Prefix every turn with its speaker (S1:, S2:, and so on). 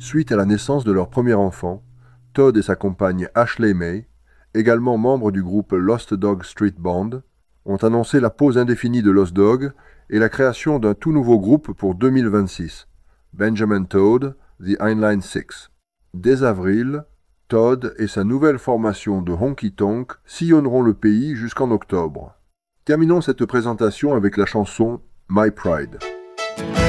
S1: Suite à la naissance de leur premier enfant, Todd et sa compagne Ashley May, également membres du groupe Lost Dog Street Band, ont annoncé la pause indéfinie de Lost Dog et la création d'un tout nouveau groupe pour 2026, Benjamin Todd, The Heinlein Six. Dès avril, Todd et sa nouvelle formation de Honky Tonk sillonneront le pays jusqu'en octobre. Terminons cette présentation avec la chanson My Pride.